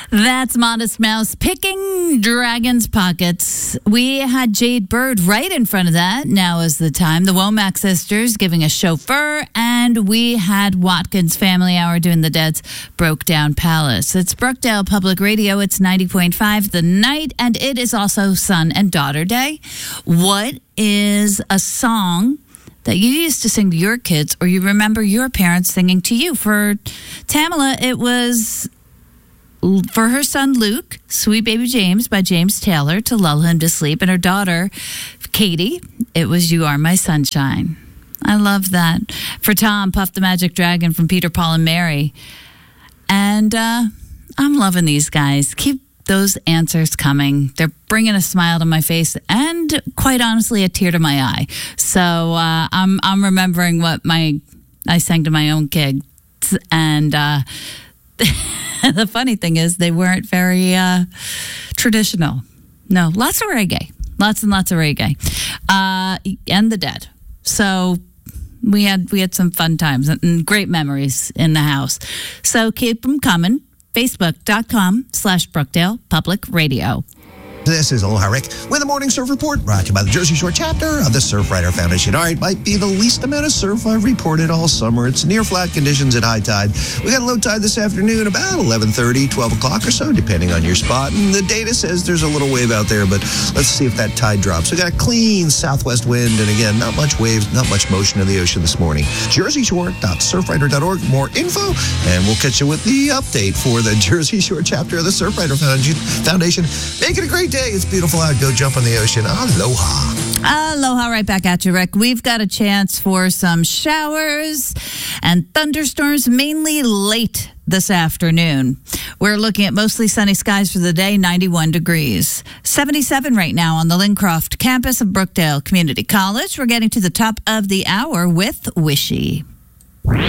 That's Modest Mouse picking Dragon's Pockets. We had Jade Bird right in front of that. Now is the time. The Womack sisters giving a chauffeur, and we had Watkins Family Hour doing the Dead's Broke Down Palace. It's Brookdale Public Radio. It's 90.5 The Night, and it is also Son and Daughter Day. What is a song that you used to sing to your kids, or you remember your parents singing to you? For Tamala, it was for her son Luke, Sweet Baby James by James Taylor to lull him to sleep. And her daughter, Katie, it was You Are My Sunshine. I love that. For Tom, Puff the Magic Dragon from Peter, Paul, and Mary. And I'm loving these guys. Keep those answers coming. They're bringing a smile to my face and, quite honestly, a tear to my eye. So I'm remembering what I sang to my own kids. And the funny thing is they weren't very traditional. No, lots of reggae. Lots and lots of reggae. And the Dead. So we had some fun times and great memories in the house. So keep them coming. Facebook.com/Brookdale Public Radio. This is Aloha Rick with the Morning Surf Report, brought to you by the Jersey Shore chapter of the Surfrider Foundation. All right, might be the least amount of surf I've reported all summer. It's near flat conditions at high tide. We got a low tide this afternoon about 11:30, 12 o'clock or so, depending on your spot. And the data says there's a little wave out there, but let's see if that tide drops. We got a clean southwest wind, and again, not much waves, not much motion in the ocean this morning. JerseyShore.surfrider.org. More info, and we'll catch you with the update for the Jersey Shore chapter of the Surfrider Foundation. Make it a great day. It's beautiful out. Go jump on the ocean. Aloha. Aloha, right back at you, Rick. We've got a chance for some showers and thunderstorms, mainly late this afternoon. We're looking at mostly sunny skies for the day, 91 degrees. 77 right now on the Lincroft campus of Brookdale Community College. We're getting to the top of the hour with Wishy.